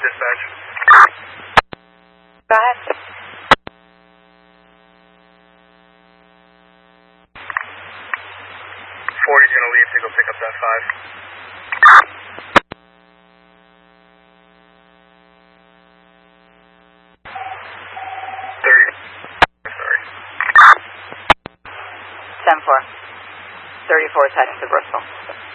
dispatch. Go ahead. 40's going to leave to go pick up that 5. 30. Sorry. 10-4. 34 is heading to Bristol.